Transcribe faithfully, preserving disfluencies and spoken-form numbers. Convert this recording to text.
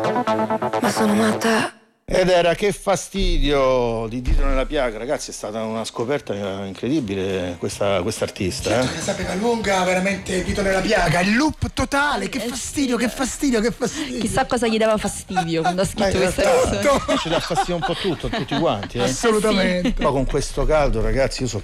Ma sono matta. Ed era Che fastidio di Dito nella piaga, ragazzi, è stata una scoperta incredibile questa artista. Certo, eh? che sapeva lunga, veramente Dito nella piaga, il loop totale, che fastidio, che fastidio, che fastidio. Chissà cosa gli dava fastidio quando ha scritto Beh, questa canzone. ci dà fastidio un po' tutto, tutti quanti. Eh? Assolutamente. Poi con questo caldo, ragazzi, io so